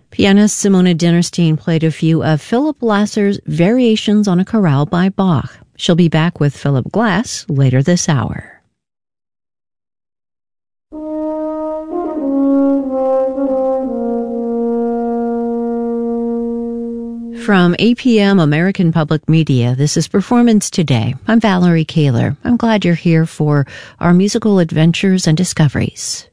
Pianist Simona Dinnerstein played a few of Philip Lasser's Variations on a Chorale by Bach. She'll be back with Philip Glass later this hour. From APM American Public Media, this is Performance Today. I'm Valerie Kaler. I'm glad you're here for our musical adventures and discoveries.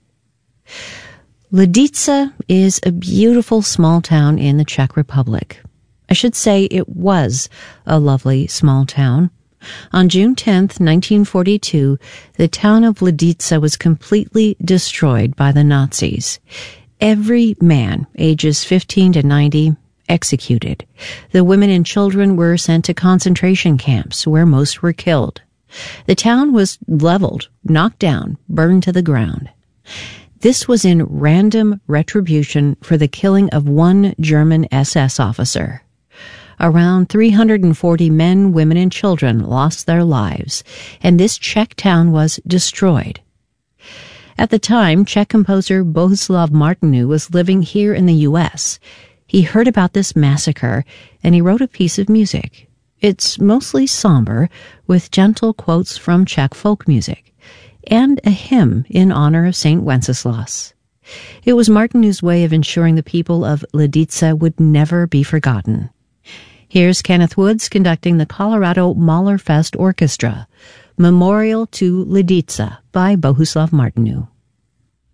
Lidice is a beautiful small town in the Czech Republic. I should say it was a lovely small town. On June 10th, 1942, the town of Lidice was completely destroyed by the Nazis. Every man, ages 15 to 90, executed. The women and children were sent to concentration camps where most were killed. The town was leveled, knocked down, burned to the ground. This was in random retribution for the killing of one German SS officer. Around 340 men, women, and children lost their lives, and this Czech town was destroyed. At the time, Czech composer Bohuslav Martinu was living here in the U.S. He heard about this massacre, and he wrote a piece of music. It's mostly somber, with gentle quotes from Czech folk music, and a hymn in honor of St. Wenceslas. It was Martinu's way of ensuring the people of Lidice would never be forgotten. Here's Kenneth Woods conducting the Colorado Mahlerfest Orchestra, Memorial to Lidice by Bohuslav Martinu.